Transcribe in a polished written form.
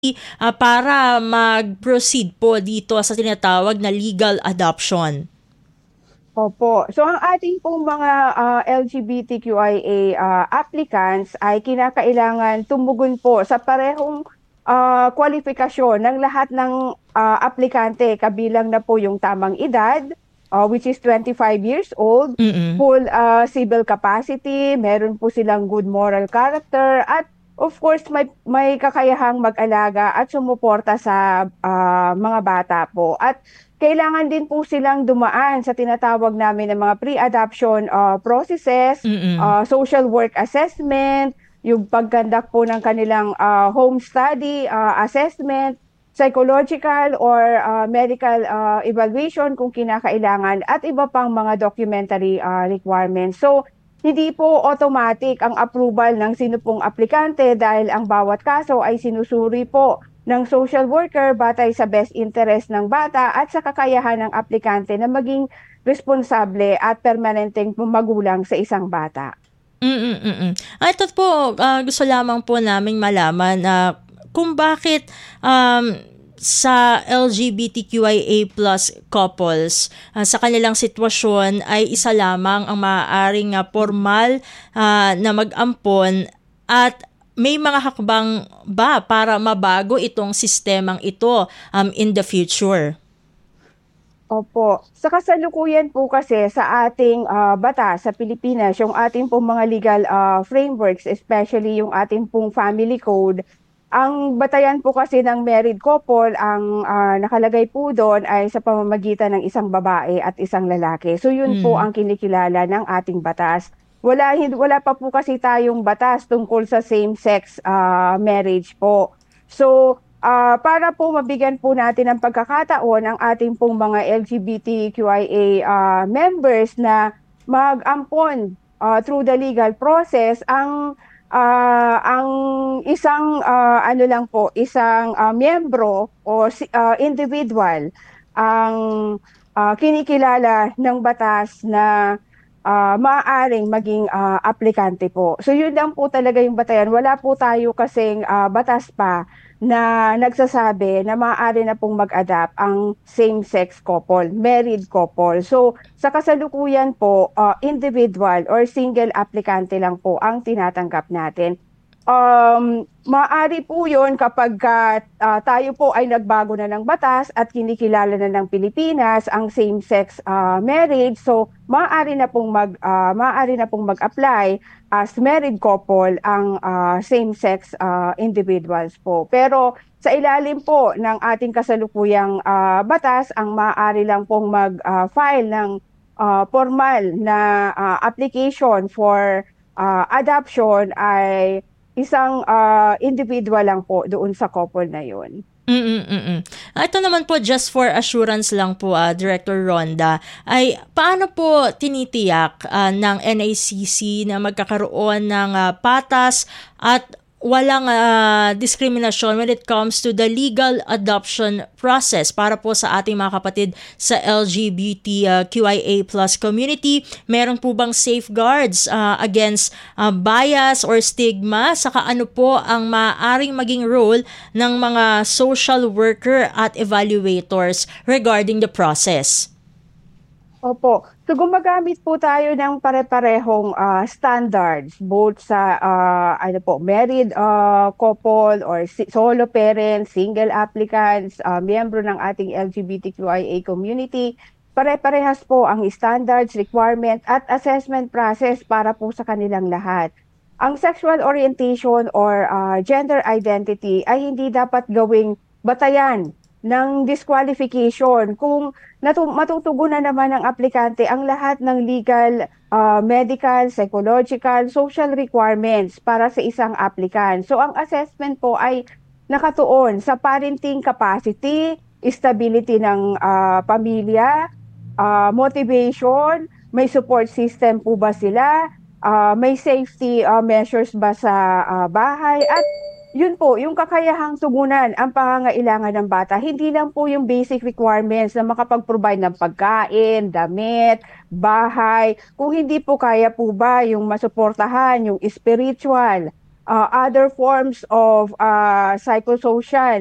para mag-proceed po dito sa tinatawag na legal adoption? Opo. So ang ating pong mga LGBTQIA applicants ay kinakailangan tumugon po sa parehong kwalifikasyon ng lahat ng aplikante, kabilang na po yung tamang edad, which is 25 years old, Mm. full civil capacity, meron po silang good moral character, at of course may kakayahang mag-alaga at sumuporta sa mga bata po. At kailangan din po silang dumaan sa tinatawag namin ng mga pre-adoption processes, Mm. social work assessment, yung pagkandak po ng kanilang home study assessment, psychological or medical evaluation kung kinakailangan, at iba pang mga documentary requirements. So, hindi po automatic ang approval ng sino pong aplikante dahil ang bawat kaso ay sinusuri po ng social worker batay sa best interest ng bata at sa kakayahan ng aplikante na maging responsable at permanenteng magulang sa isang bata. Ito po, gusto lamang po naming malaman kung bakit sa LGBTQIA plus couples, sa kanilang sitwasyon ay isa lamang ang maaaring formal na mag-ampon, at may mga hakbang ba para mabago itong sistemang ito in the future? Opo. Sa kasalukuyan po kasi sa ating batas sa Pilipinas, yung ating pong mga legal frameworks, especially yung ating pong family code, ang batayan po kasi ng married couple, ang nakalagay po doon ay sa pamamagitan ng isang babae at isang lalaki. So yun po Mm. ang kinikilala ng ating batas. Wala pa po kasi tayong batas tungkol sa same-sex marriage po. So para po mabigyan po natin ng pagkakataon ang ating pong mga LGBTQIA members na mag-ampon through the legal process, ang isang ano lang po, isang miyembro o individual ang kinikilala ng batas na maaaring maging aplikante po. So yun lang po talaga yung batayan. Wala po tayo kasing batas pa na nagsasabi na maaari na pong mag-adapt ang same-sex couple, married couple. So sa kasalukuyan po, individual or single aplikante lang po ang tinatanggap natin. Maaari po yun kapag tayo po ay nagbago na ng batas at kinikilala na ng Pilipinas ang same-sex marriage. So maaari na pong mag-apply as married couple ang same-sex individuals po. Pero sa ilalim po ng ating kasalukuyang batas, ang maaari lang pong mag-file ng formal na application for adoption ay isang individual lang po doon sa couple na yun. Ito naman po, just for assurance lang po, Director Ronda, ay paano po tinitiyak ng NACC na magkakaroon ng patas at walang diskriminasyon when it comes to the legal adoption process para po sa ating mga kapatid sa LGBTQIA plus community? Meron po bang safeguards against bias or stigma? Saka ano po ang maaaring maging role ng mga social worker at evaluators regarding the process? Opo. So gumagamit po tayo ng pare-parehong standards both sa married couple or solo parents, single applicants, miyembro ng ating LGBTQIA community. Pare-parehas po ang standards, requirement at assessment process para po sa kanilang lahat. Ang sexual orientation or gender identity ay hindi dapat gawing batayan ng disqualification kung matutugunan naman ng aplikante ang lahat ng legal, medical, psychological, social requirements para sa isang applicant. So ang assessment po ay nakatuon sa parenting capacity, stability ng pamilya, motivation, may support system po ba sila, may safety measures ba sa bahay, at yun po, yung kakayahang tugunan ang pangangailangan ng bata. Hindi lang po yung basic requirements na makapag-provide ng pagkain, damit, bahay. Kung hindi po kaya po ba yung masuportahan, yung spiritual, other forms of psychosocial